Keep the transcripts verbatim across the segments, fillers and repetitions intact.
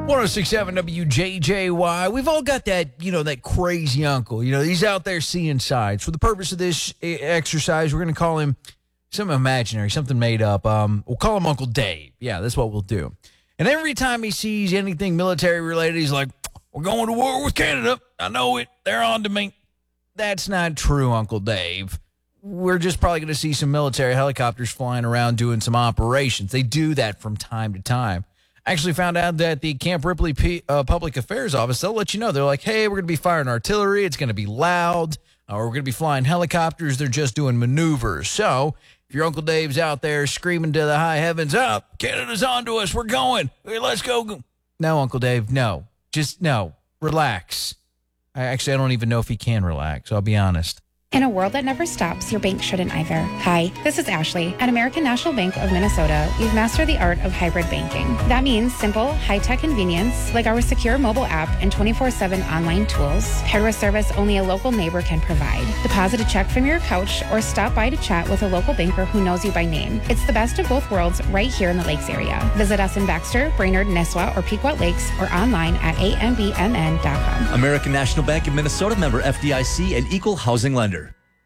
one oh six point seven W J J Y. We've all got that, you know, that crazy uncle. You know, he's out there seeing sights. For the purpose of this exercise, we're going to call him something imaginary, something made up. Um, we'll call him Uncle Dave. Yeah, that's what we'll do. And every time he sees anything military related, he's like, we're going to war with Canada. I know it. They're on to me. That's not true, Uncle Dave. We're just probably going to see some military helicopters flying around doing some operations. They do that from time to time. I actually found out that the Camp Ripley P- uh, Public Affairs Office, they'll let you know. They're like, hey, we're going to be firing artillery. It's going to be loud. Uh, we're going to be flying helicopters. They're just doing maneuvers. So if your Uncle Dave's out there screaming to the high heavens, up, Canada's on to us. We're going. Hey, let's go. No, Uncle Dave, no. Just no. Relax. I Actually, I don't even know if he can relax. I'll be honest. In a world that never stops, your bank shouldn't either. Hi, this is Ashley. At American National Bank of Minnesota, we've mastered the art of hybrid banking. That means simple, high-tech convenience, like our secure mobile app and twenty-four seven online tools, paired with service only a local neighbor can provide. Deposit a check from your couch or stop by to chat with a local banker who knows you by name. It's the best of both worlds right here in the Lakes area. Visit us in Baxter, Brainerd, Nisswa, or Pequot Lakes, or online at A M B M N dot com. American National Bank of Minnesota, member F D I C, and equal housing lender.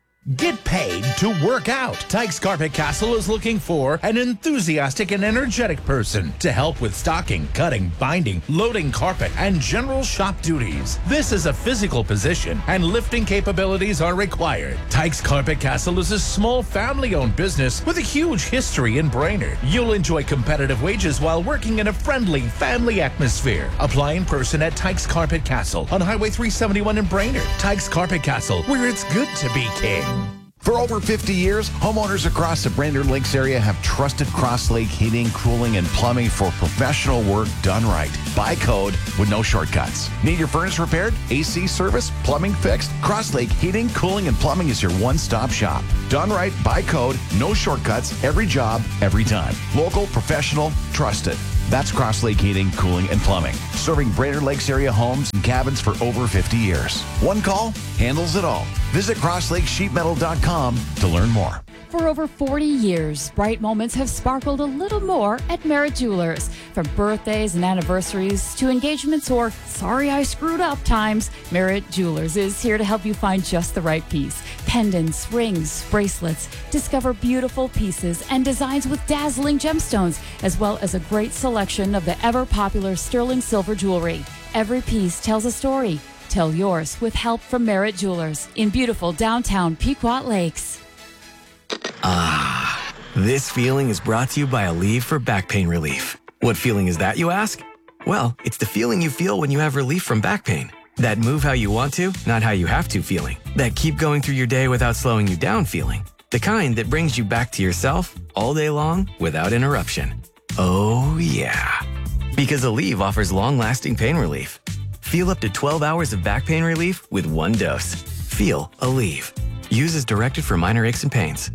Get paid to work out. Tykes Carpet Castle is looking for an enthusiastic and energetic person to help with stocking, cutting, binding, loading carpet, and general shop duties. This is a physical position, and lifting capabilities are required. Tykes Carpet Castle is a small family-owned business with a huge history in Brainerd. You'll enjoy competitive wages while working in a friendly family atmosphere. Apply in person at Tykes Carpet Castle on Highway three seventy-one in Brainerd. Tykes Carpet Castle, where it's good to be king. For over fifty years, homeowners across the Brainerd Lakes area have trusted Cross Lake Heating, Cooling, and Plumbing for professional work done right. By code with no shortcuts. Need your furnace repaired? A C service? Plumbing fixed? Cross Lake Heating, Cooling, and Plumbing is your one-stop shop. Done right, by code, no shortcuts, every job, every time. Local, professional, trusted. That's Cross Lake Heating, Cooling, and Plumbing. Serving Brainerd Lakes area homes and cabins for over fifty years. One call handles it all. Visit cross lake sheet metal dot com to learn more. For over forty years, bright moments have sparkled a little more at Merritt Jewelers. From birthdays and anniversaries to engagements or sorry I screwed up times, Merritt Jewelers is here to help you find just the right piece. Pendants, rings, bracelets. Discover beautiful pieces and designs with dazzling gemstones, as well as a great selection of the ever-popular sterling silver jewelry. Every piece tells a story. Tell yours with help from Merritt Jewelers in beautiful downtown Pequot Lakes. Ah, this feeling is brought to you by Aleve for back pain relief. What feeling is that, you ask? Well, it's the feeling you feel when you have relief from back pain. That move how you want to, not how you have to feeling. That keep going through your day without slowing you down feeling. The kind that brings you back to yourself all day long without interruption. Oh, yeah. Because Aleve offers long-lasting pain relief. Feel up to twelve hours of back pain relief with one dose. Feel Aleve. Use as directed for minor aches and pains.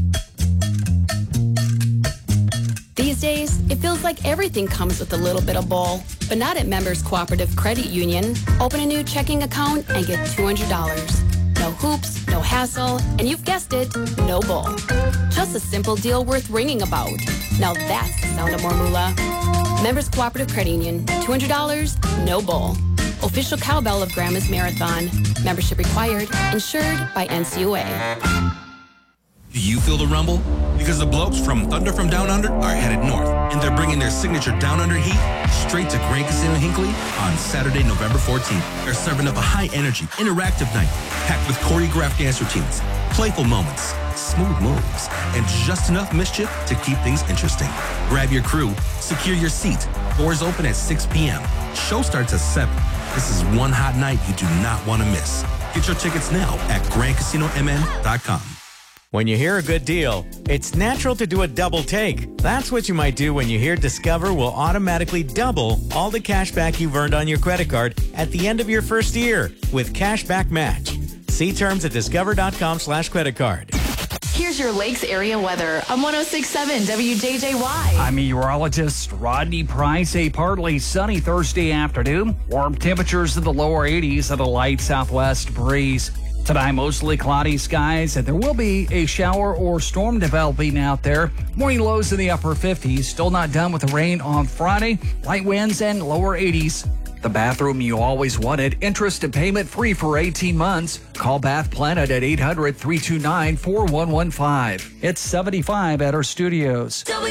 These days, it feels like everything comes with a little bit of bull. But not at Members Cooperative Credit Union. Open a new checking account and get two hundred dollars. No hoops, no hassle, and you've guessed it, no bull. Just a simple deal worth ringing about. Now that's the sound of more moolah. Members Cooperative Credit Union, two hundred dollars, no bull. Official cowbell of Grandma's Marathon. Membership required. Insured by N C U A. Do you feel the rumble? Because the blokes from Thunder from Down Under are headed north, and they're bringing their signature Down Under heat straight to Grand Casino Hinckley on Saturday, November fourteenth. They're serving up a high-energy, interactive night packed with choreographed dance routines, playful moments, smooth moves, and just enough mischief to keep things interesting. Grab your crew, secure your seat. Doors open at six p.m. Show starts at seven. This is one hot night you do not want to miss. Get your tickets now at grand casino m n dot com. When you hear a good deal, it's natural to do a double take. That's what you might do when you hear Discover will automatically double all the cash back you've earned on your credit card at the end of your first year with Cashback Match. See terms at discover.com slash credit card. Here's your Lakes area weather on one oh six point seven W J J Y. I'm meteorologist Rodney Price. A partly sunny Thursday afternoon. Warm temperatures in the lower eighties and a light southwest breeze. Tonight, mostly cloudy skies, and there will be a shower or storm developing out there. Morning lows in the upper fifties. Still not done with the rain on Friday. Light winds and lower eighties. The bathroom you always wanted. Interest and payment free for eighteen months. Call Bath Planet at eight hundred, three two nine, four one one five. It's seventy-five at our studios.